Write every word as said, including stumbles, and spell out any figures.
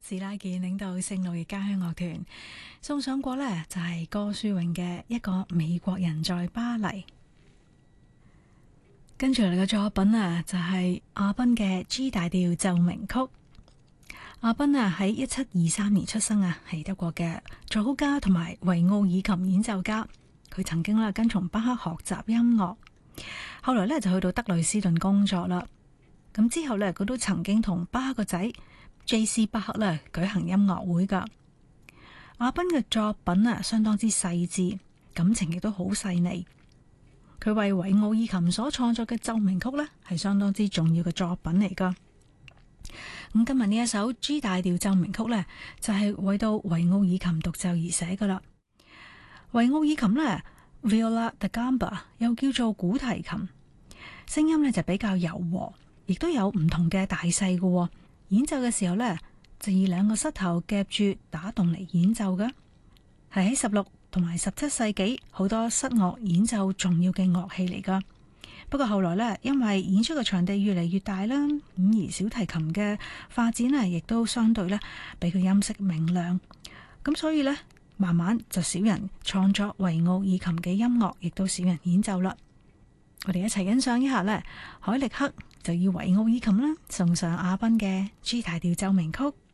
史拉健領導聖路易交響樂團送上過呢，就係歌書詠嘅一個美國人在巴黎。跟住嚟嘅作品啊，就係阿賓嘅 G 大調奏鳴曲。阿賓啊喺一七二三年出生啊，係德國嘅作曲家同埋維奧爾琴演奏家。佢曾經咧跟從巴赫學習音樂，後來咧就去到德累斯頓工作啦。咁之後咧，佢都曾經同巴赫個仔 J C 巴赫咧舉行音樂會噶。阿賓嘅作品啊，相當之細緻，感情亦都好細膩。佢為維奧爾琴所創作嘅奏鳴曲呢，係相當之重要嘅作品嚟噶。咁今日呢一首 G 大調奏鳴曲呢，就係、是、為到維奧爾琴獨奏而寫噶啦。維奧爾琴呢 Viola da Gamba 又叫做古提琴，聲音呢就比較柔和，亦都有唔同嘅大細噶。演奏嘅時候呢，就以兩個膝頭夾住打動嚟演奏嘅，係喺十六同埋十七世紀好多室樂演奏重要嘅樂器嚟噶。不過後來呢，因為演出嘅場地越嚟越大啦，咁而小提琴嘅發展呢，亦都相對呢比佢音色明亮，咁所以呢，慢慢就少人創作維奧爾琴嘅音樂，亦都少人演奏啦。我哋一齊欣賞一下呢，海力克就以維奧爾琴啦送上阿賓嘅 G 大調奏鳴曲。